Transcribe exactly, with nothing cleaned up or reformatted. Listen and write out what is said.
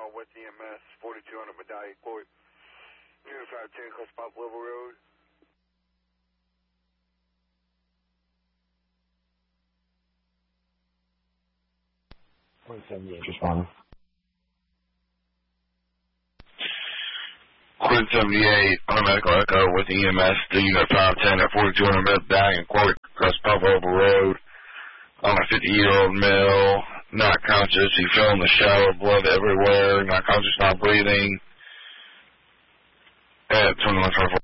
five West E M S, forty-two hundred Medallion Court, Unit five ten, Coast Pop Level Road. Point seventy-eight, responding. Quinn seventy-eight, Automatic Echo with E M S, the Unit five ten at forty-two hundred Medallion Court, Coast Pop Level Road. On a fifty-year-old male, not conscious. He fell in the shower, blood everywhere, not conscious, not breathing. At twenty-one twenty-four.